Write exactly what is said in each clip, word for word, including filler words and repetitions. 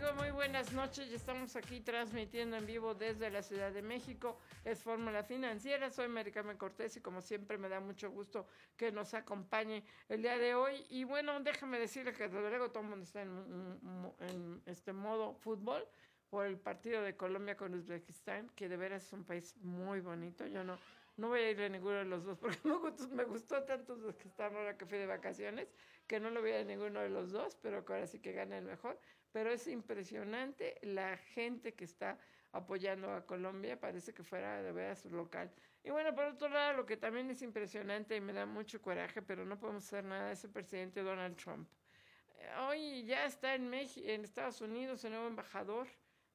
amigo? Muy buenas noches. Ya estamos aquí transmitiendo en vivo desde la Ciudad de México. Es Fórmula Financiera. Soy Mary Carmen Cortés y como siempre me da mucho gusto que nos acompañe el día de hoy. Y bueno, déjame decirle que desde luego todo el mundo está en, en este modo fútbol por el partido de Colombia con Uzbekistán, que de veras es un país muy bonito. Yo no, no voy a ir a ninguno de los dos porque me gustó, me gustó tanto Uzbekistán ahora que fui de vacaciones que no lo voy a ir a ninguno de los dos, pero que ahora sí que gane el mejor. Pero es impresionante la gente que está apoyando a Colombia, parece que fuera de veras su local. Y bueno, por otro lado, lo que también es impresionante y me da mucho coraje, pero no podemos hacer nada, es el presidente Donald Trump. Hoy ya está en, México, en Estados Unidos el nuevo embajador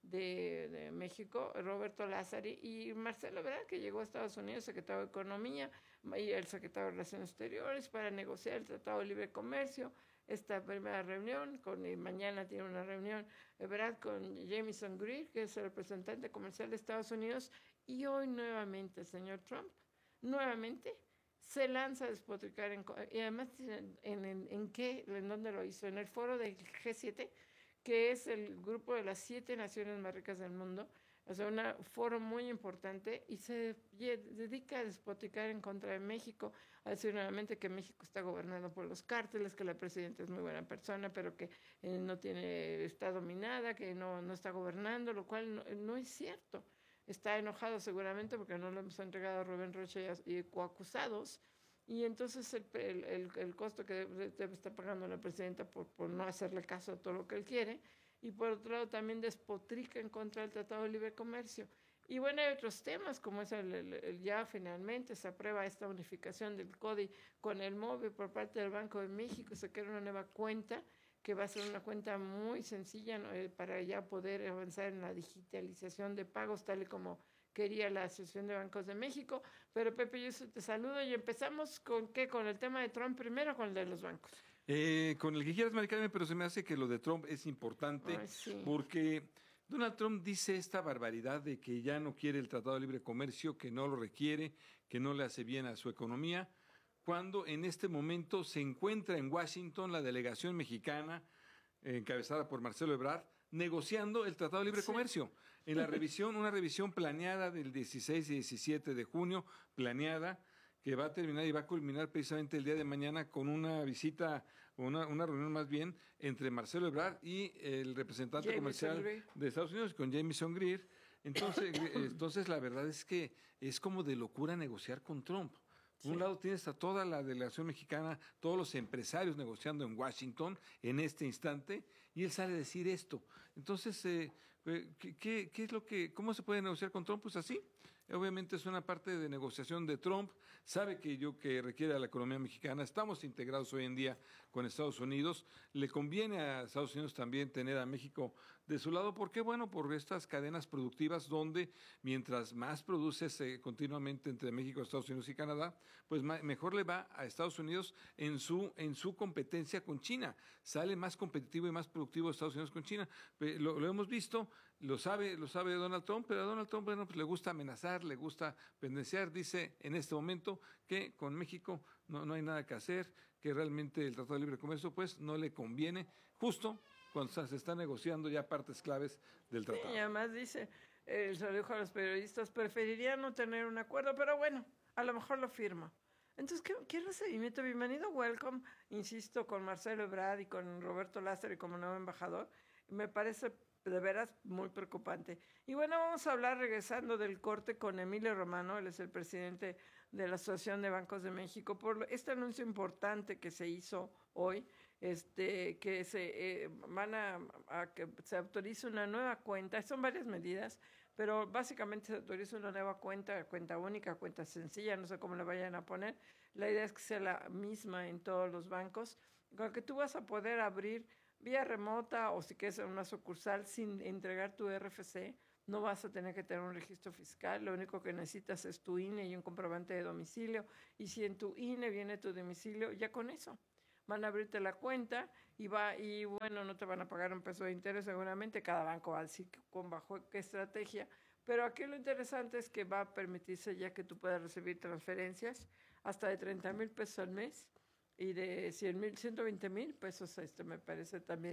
de, de México, Roberto Lázari, y Marcelo Ebrard, que llegó a Estados Unidos, secretario de Economía, y el secretario de Relaciones Exteriores, para negociar el Tratado de Libre Comercio. Esta primera reunión, con, y mañana tiene una reunión, Ebrard con Jamieson Greer, que es el representante comercial de Estados Unidos, y hoy nuevamente el señor Trump, nuevamente, se lanza a despotricar, en, y además, ¿en, en, en qué? ¿En dónde lo hizo? En el foro del G siete, que es el grupo de las siete naciones más ricas del mundo, o sea, un foro muy importante, y se dedica a despotricar en contra de México, a decir nuevamente que México está gobernado por los cárteles, que la presidenta es muy buena persona, pero que eh, no tiene, está dominada, que no, no está gobernando, lo cual no, no es cierto. Está enojado seguramente porque no lo hemos entregado a Rubén Rocha y, y coacusados, y entonces el, el, el, el costo que debe, debe estar pagando la presidenta por, por no hacerle caso a todo lo que él quiere, y por otro lado también despotrica en contra del Tratado de Libre Comercio. Y bueno, hay otros temas, como es el, el, el ya finalmente se aprueba esta unificación del C O D I con el MOVE por parte del Banco de México, se crea una nueva cuenta, que va a ser una cuenta muy sencilla, ¿no? eh, para ya poder avanzar en la digitalización de pagos, tal y como quería la Asociación de Bancos de México. Pero Pepe, yo te saludo y empezamos con qué, con el tema de Trump primero, con el de los bancos. Eh, con el que quieras, Maricarmen, pero se me hace que lo de Trump es importante. Ay, sí. Porque Donald Trump dice esta barbaridad de que ya no quiere el Tratado de Libre Comercio, que no lo requiere, que no le hace bien a su economía, cuando en este momento se encuentra en Washington la delegación mexicana, eh, encabezada por Marcelo Ebrard, negociando el Tratado de Libre Sí. Comercio. En la revisión, una revisión planeada del dieciséis y diecisiete de junio, planeada, que va a terminar y va a culminar precisamente el día de mañana con una visita, una, una reunión más bien, entre Marcelo Ebrard y el representante Jamieson comercial Greer. de Estados Unidos, con Jamieson Greer. Entonces, entonces, la verdad es que es como de locura negociar con Trump. Por un Sí. lado tienes a toda la delegación mexicana, todos los empresarios negociando en Washington en este instante, y él sale a decir esto. Entonces, eh, ¿qué, qué, qué es lo que, cómo se puede negociar con Trump? Pues así. Obviamente es una parte de negociación de Trump. Sabe que yo que requiere a la economía mexicana. Estamos integrados hoy en día con Estados Unidos. Le conviene a Estados Unidos también tener a México de su lado. ¿Por qué? Bueno, por estas cadenas productivas donde mientras más produces eh, continuamente entre México, Estados Unidos y Canadá, pues ma- mejor le va a Estados Unidos en su en su competencia con China. Sale más competitivo y más productivo Estados Unidos con China. Pe- Lo, lo hemos visto, lo sabe, lo sabe Donald Trump, pero a Donald Trump, bueno, pues le gusta amenazar, le gusta pendenciar. Dice en este momento que con México no, no hay nada que hacer, que realmente el Tratado de Libre Comercio pues no le conviene, justo cuando se está negociando ya partes claves del Sí, tratado. y además dice, eh, se lo dijo a los periodistas, preferiría no tener un acuerdo, pero bueno, a lo mejor lo firmo. Entonces, ¿qué, qué recibimiento? Bienvenido, welcome, insisto, con Marcelo Ebrard y con Roberto Lázaro y como nuevo embajador. Me parece de veras muy preocupante. Y bueno, vamos a hablar regresando del corte con Emilio Romano, él es el presidente de la Asociación de Bancos de México, por este anuncio importante que se hizo hoy, este, que se eh, van a, a que se autorice una nueva cuenta, son varias medidas, pero básicamente se autoriza una nueva cuenta, cuenta única, cuenta sencilla, no sé cómo le vayan a poner. La idea es que sea la misma en todos los bancos, con la que tú vas a poder abrir vía remota o si quieres en una sucursal sin entregar tu R F C, no vas a tener que tener un registro fiscal, lo único que necesitas es tu I N E y un comprobante de domicilio, y si en tu I N E viene tu domicilio, ya con eso van a abrirte la cuenta y va y bueno, no te van a pagar un peso de interés seguramente, cada banco va a decir con bajo qué estrategia, pero aquí lo interesante es que va a permitirse ya que tú puedas recibir transferencias hasta de treinta mil pesos al mes y de cien mil, ciento veinte mil pesos, este me parece también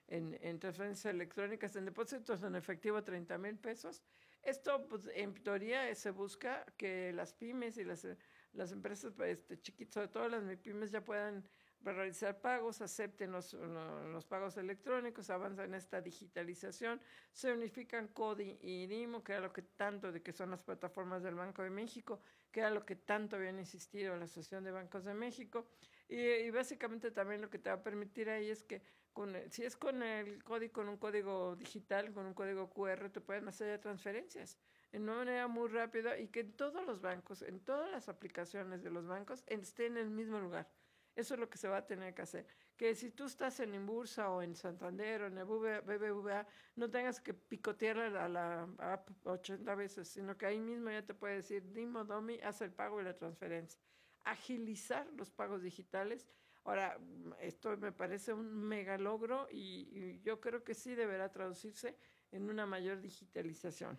en, en transferencias electrónicas, en depósitos en efectivo treinta mil pesos. Esto, pues, en teoría, se busca que las pymes y las, las empresas este, chiquitas, sobre todo las pymes, ya puedan realizar pagos, acepten los, los pagos electrónicos, avanzan en esta digitalización, se unifican CODI y DIMO, que era lo que tanto, de que son las plataformas del Banco de México, que era lo que tanto habían insistido la Asociación de Bancos de México, y, y básicamente también lo que te va a permitir ahí es que con, si es con el código, con un código digital, con un código cu erre, te pueden hacer ya transferencias en una manera muy rápida y que en todos los bancos, en todas las aplicaciones de los bancos, estén en el mismo lugar. Eso es lo que se va a tener que hacer. Que si tú estás en Inbursa o en Santander o en el B B V A, no tengas que picotear a la app ochenta veces, sino que ahí mismo ya te puede decir, Dimo, Domi, haz el pago y la transferencia. Agilizar los pagos digitales. Ahora, esto me parece un mega logro y, y yo creo que sí deberá traducirse en una mayor digitalización.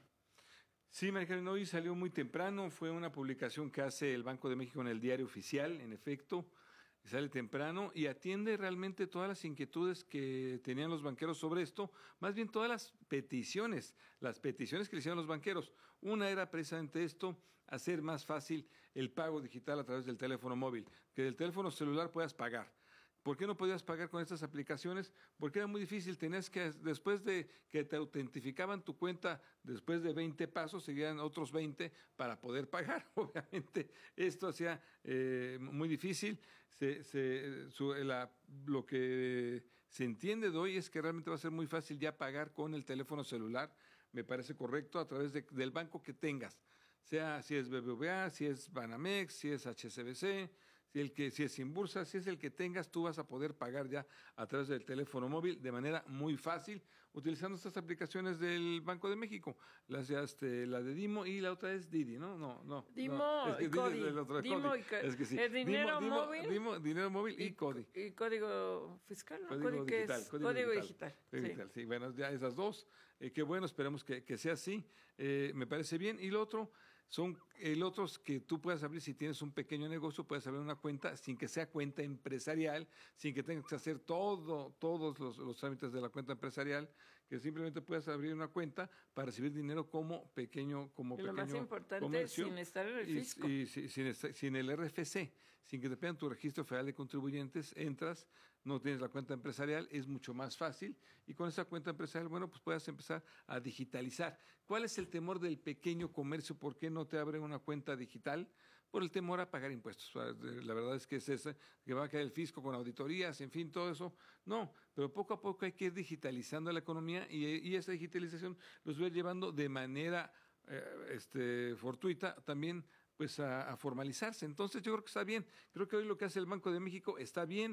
Sí, María Carmen, hoy salió muy temprano, fue una publicación que hace el Banco de México en el Diario Oficial, en efecto, sale temprano y atiende realmente todas las inquietudes que tenían los banqueros sobre esto, más bien todas las peticiones, las peticiones que le hicieron los banqueros. Una era precisamente esto, hacer más fácil el pago digital a través del teléfono móvil, que del teléfono celular puedas pagar. ¿Por qué no podías pagar con estas aplicaciones? Porque era muy difícil, tenías que, después de que te autentificaban tu cuenta, después de veinte pasos, seguían otros veinte para poder pagar. Obviamente, esto hacía eh, muy difícil. Se, se, su, la, lo que se entiende de hoy es que realmente va a ser muy fácil ya pagar con el teléfono celular, me parece correcto, a través de, del banco que tengas, sea si es B B V A, si es Banamex, si es H S B C, si, el que, si es Inbursa, si es el que tengas, tú vas a poder pagar ya a través del teléfono móvil de manera muy fácil, utilizando estas aplicaciones del Banco de México, las, este, la de Dimo y la otra es Didi, ¿no? No, no. Dimo no, es que y Codi. Didi es el otro, Dimo Codi. y Es que sí. el dinero Dimo, móvil. Dimo, Dimo, dinero móvil y, y Codi. Y código fiscal, ¿no? Código, Código digital, es, código, código digital. digital. Código Sí. digital, sí. Bueno, ya esas dos. Eh, qué bueno, esperemos que, que sea así. Eh, me parece bien. Y lo otro, son el otros que tú puedas abrir si tienes un pequeño negocio, puedes abrir una cuenta sin que sea cuenta empresarial, sin que tengas que hacer todo, todos los, los trámites de la cuenta empresarial, que simplemente puedas abrir una cuenta para recibir dinero como pequeño, como Y pequeño lo más importante, comercio, sin estar en el y, fisco. Y, y sin, sin el R F C, sin que te pidan tu registro federal de contribuyentes, entras, no tienes la cuenta empresarial, es mucho más fácil y con esa cuenta empresarial, bueno, pues puedas empezar a digitalizar. ¿Cuál es el temor del pequeño comercio? ¿Por qué no te abren una cuenta digital? Por el temor a pagar impuestos. La verdad es que es esa, que va a caer el fisco con auditorías, en fin, todo eso. No, pero poco a poco hay que ir digitalizando la economía y, y esa digitalización los voy llevando de manera eh, este, fortuita también pues a, a formalizarse. Entonces yo creo que está bien. Creo que hoy lo que hace el Banco de México está bien.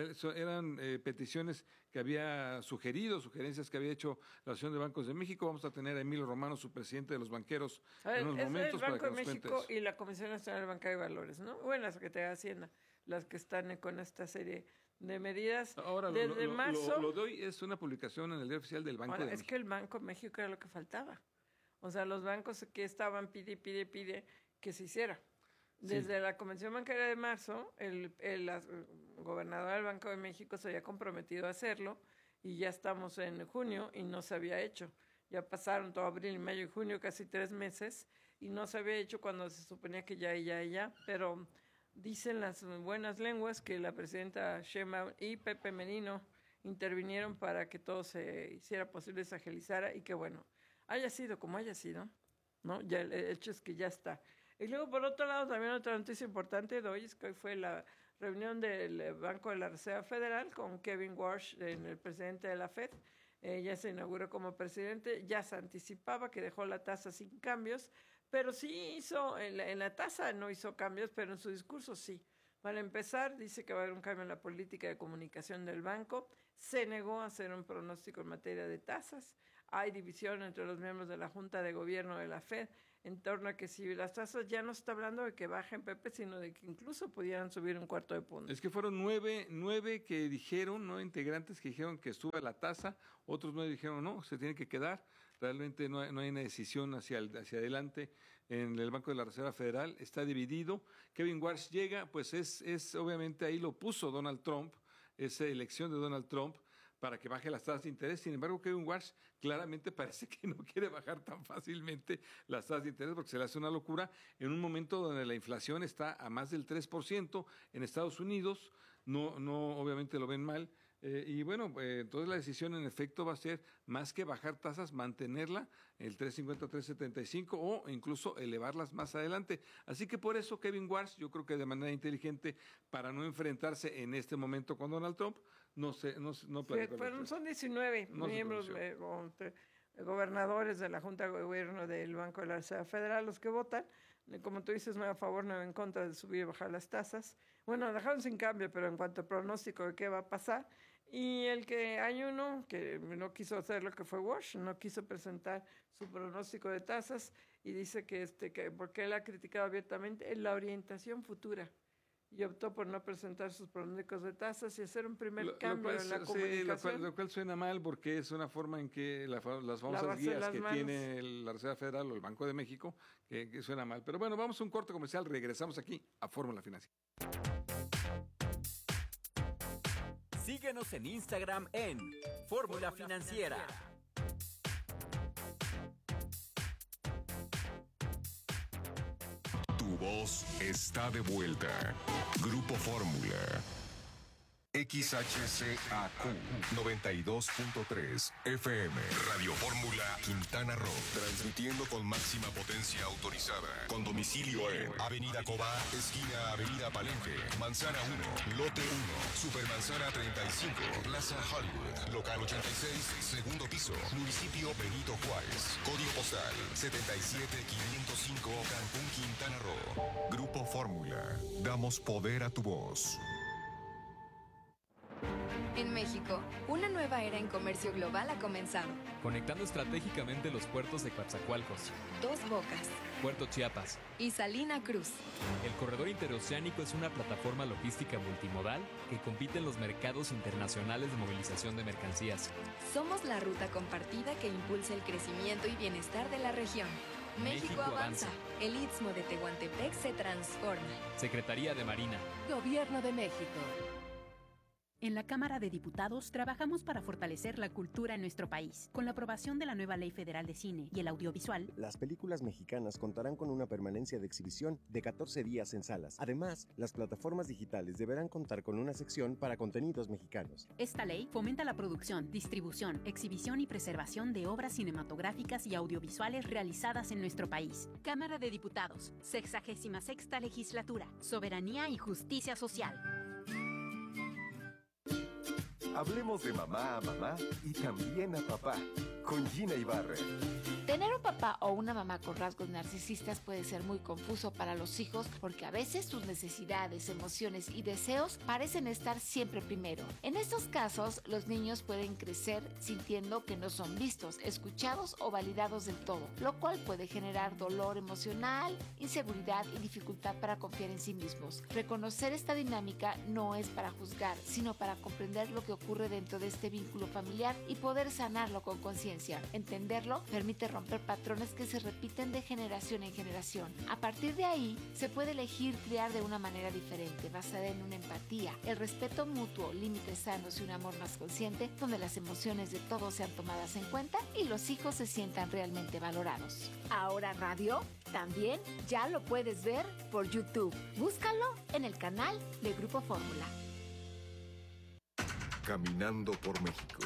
Eran eh, peticiones que había sugerido, sugerencias que había hecho la Asociación de Bancos de México. Vamos a tener a Emilio Romano, su presidente de los banqueros, A ver, en unos es momentos el Banco para que de nos México cuentes. y la Comisión Nacional Bancaria de Valores, ¿no? Bueno, la Secretaría de Hacienda, las que están con esta serie de medidas. Ahora, desde lo, lo, marzo. Lo, lo de hoy es una publicación en el Diario Oficial del Banco Ahora, de es México. que el Banco de México era lo que faltaba. O sea, los bancos que estaban pide, pide, pide que se hiciera. Desde sí. La Convención Bancaria de marzo, el, el, el gobernador del Banco de México se había comprometido a hacerlo y ya estamos en junio y no se había hecho. Ya pasaron todo abril, mayo y junio, casi tres meses, y no se había hecho cuando se suponía que ya, ya, ya, pero dicen las buenas lenguas que la presidenta Sheinbaum y Pepe Merino intervinieron para que todo se hiciera posible, se agilizara y que bueno, haya sido como haya sido, ¿no? Ya el hecho es que ya está. Y luego, por otro lado, también otra noticia importante de hoy es que hoy fue la reunión del Banco de la Reserva Federal con Kevin Warsh, el presidente de la Fed. Eh, ya se inauguró como presidente, ya se anticipaba que dejó la tasa sin cambios, pero sí hizo, en la, en la tasa no hizo cambios, pero en su discurso sí. Para empezar, dice que va a haber un cambio en la política de comunicación del banco, se negó a hacer un pronóstico en materia de tasas, hay división entre los miembros de la Junta de Gobierno de la Fed, en torno a que si las tasas ya no se está hablando de que bajen, Pepe, sino de que incluso pudieran subir un cuarto de punto. Es que fueron nueve, nueve que dijeron, nueve integrantes que dijeron que suba la tasa, otros nueve dijeron no, se tiene que quedar, realmente no hay, no hay una decisión hacia, el, hacia adelante en el Banco de la Reserva Federal, está dividido. Kevin Warsh llega, pues es, es obviamente ahí lo puso Donald Trump, esa elección de Donald Trump, para que baje las tasas de interés. Sin embargo, Kevin Warsh claramente parece que no quiere bajar tan fácilmente las tasas de interés porque se le hace una locura en un momento donde la inflación está a más del tres por ciento en Estados Unidos. No, no, obviamente lo ven mal. Eh, y bueno, eh, entonces la decisión en efecto va a ser, más que bajar tasas, mantenerla, el tres cincuenta, tres setenta y cinco, o incluso elevarlas más adelante. Así que por eso Kevin Warsh, yo creo que de manera inteligente, para no enfrentarse en este momento con Donald Trump, no se, no, no platicó. Fueron, son diecinueve no miembros, eh, gobernadores de la Junta de Gobierno del Banco de la Reserva Federal los que votan. Como tú dices, nueve a favor, nueve en contra de subir y bajar las tasas. Bueno, dejaron sin cambio, pero en cuanto al pronóstico de qué va a pasar. Y el que hay uno que no quiso hacer lo que fue Warsh, no quiso presentar su pronóstico de tasas y dice que, este, que porque él ha criticado abiertamente la orientación futura y optó por no presentar sus pronósticos de tasas y hacer un primer lo, cambio lo cual, en la sí, comunicación. Lo cual, lo cual suena mal porque es una forma en que la, las famosas guías que manos. tiene el, la Reserva Federal o el Banco de México, que, que suena mal. Pero bueno, vamos a un corte comercial, regresamos aquí a Fórmula Financiera. Síguenos en Instagram en Fórmula Financiera. Tu voz está de vuelta. Grupo Fórmula. X H C A Q noventa y dos punto tres F M. Radio Fórmula Quintana Roo. Transmitiendo con máxima potencia autorizada. Con domicilio en Avenida Cobá, esquina Avenida Palenque, Manzana uno, Lote uno, Supermanzana treinta y cinco, Plaza Hollywood, Local ochenta y seis, segundo piso, Municipio Benito Juárez. Código postal setenta y siete quinientos cinco, Cancún, Quintana Roo. Grupo Fórmula. Damos poder a tu voz. En México, una nueva era en comercio global ha comenzado. Conectando estratégicamente los puertos de Coatzacoalcos, Dos Bocas Puerto Chiapas y Salina Cruz. El corredor interoceánico es una plataforma logística multimodal que compite en los mercados internacionales de movilización de mercancías. Somos la ruta compartida que impulsa el crecimiento y bienestar de la región. México, México avanza. avanza. El Istmo de Tehuantepec se transforma. Secretaría de Marina. Gobierno de México. En la Cámara de Diputados trabajamos para fortalecer la cultura en nuestro país. Con la aprobación de la nueva Ley Federal de Cine y el Audiovisual, las películas mexicanas contarán con una permanencia de exhibición de catorce días en salas. Además, las plataformas digitales deberán contar con una sección para contenidos mexicanos. Esta ley fomenta la producción, distribución, exhibición y preservación de obras cinematográficas y audiovisuales realizadas en nuestro país. Cámara de Diputados, sexagésima sexta Legislatura, Soberanía y Justicia Social. Hablemos de mamá a mamá y también a papá, con Gina Ibarra. Tener un papá o una mamá con rasgos narcisistas puede ser muy confuso para los hijos porque a veces sus necesidades, emociones y deseos parecen estar siempre primero. En estos casos, los niños pueden crecer sintiendo que no son vistos, escuchados o validados del todo, lo cual puede generar dolor emocional, inseguridad y dificultad para confiar en sí mismos. Reconocer esta dinámica no es para juzgar, sino para comprender lo que ocurre dentro de este vínculo familiar y poder sanarlo con conciencia. Entenderlo permite romper romper patrones que se repiten de generación en generación. A partir de ahí, se puede elegir criar de una manera diferente, basada en una empatía, el respeto mutuo, límites sanos y un amor más consciente, donde las emociones de todos sean tomadas en cuenta y los hijos se sientan realmente valorados. Ahora Radio también ya lo puedes ver por YouTube. Búscalo en el canal de Grupo Fórmula. Caminando por México.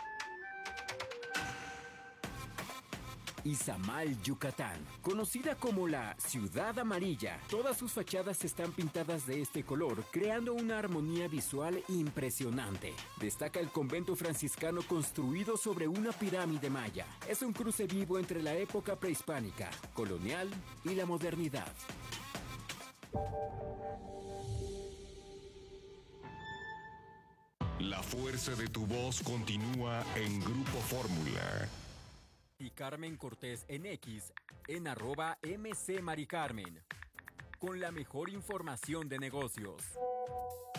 Izamal, Yucatán, conocida como la Ciudad Amarilla. Todas sus fachadas están pintadas de este color, creando una armonía visual impresionante. Destaca el convento franciscano construido sobre una pirámide maya. Es un cruce vivo entre la época prehispánica, colonial y la modernidad. La fuerza de tu voz continúa en Grupo Fórmula. Y Carmen Cortés en X, en arroba M C Mari Carmen, con la mejor información de negocios.